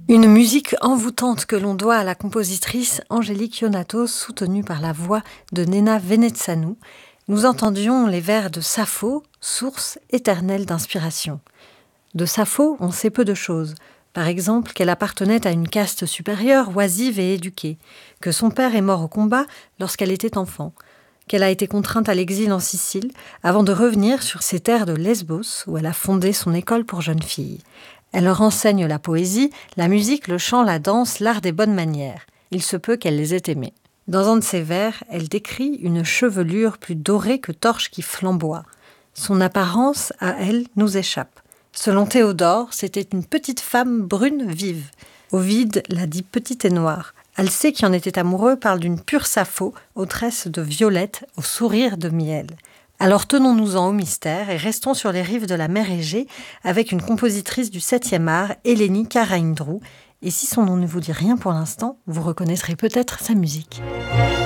Une musique envoûtante que l'on doit à la compositrice Angélique Ionatos, soutenue par la voix de Nena Venetsanu. Nous entendions les vers de Sappho, source éternelle d'inspiration. De Sappho, on sait peu de choses. Par exemple, qu'elle appartenait à une caste supérieure, oisive et éduquée, que son père est mort au combat lorsqu'elle était enfant, qu'elle a été contrainte à l'exil en Sicile avant de revenir sur ses terres de Lesbos où elle a fondé son école pour jeunes filles. Elle leur enseigne la poésie, la musique, le chant, la danse, l'art des bonnes manières. Il se peut qu'elle les ait aimés. Dans un de ses vers, elle décrit une chevelure plus dorée que torche qui flamboie. Son apparence, à elle, nous échappe. Selon Théodore, c'était une petite femme brune vive. Ovide l'a dit petite et noire. Alcée, qui en était amoureux, parle d'une pure Sappho, aux tresses de violette, au sourire de miel. Alors tenons-nous-en au mystère et restons sur les rives de la mer Égée avec une compositrice du 7e art, Eleni Karaindrou. Et si son nom ne vous dit rien pour l'instant, vous reconnaîtrez peut-être sa musique.